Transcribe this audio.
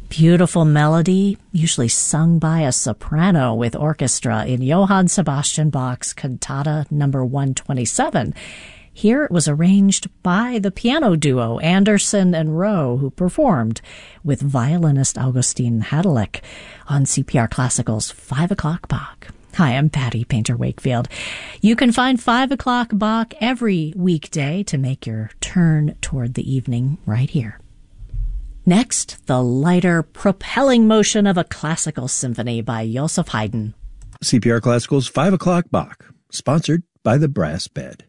Beautiful melody, usually sung by a soprano with orchestra in Johann Sebastian Bach's Cantata number 127. Here it was arranged by the piano duo Anderson and Rowe, who performed with violinist Augustin Hadelich on CPR Classical's 5 O'Clock Bach. Hi, I'm Patty Painter Wakefield. You can find 5 O'Clock Bach every weekday to make your turn toward the evening right here. Next, the lighter, propelling motion of a classical symphony by Joseph Haydn. CPR Classical's 5 O'Clock Bach, sponsored by the Brass Bed.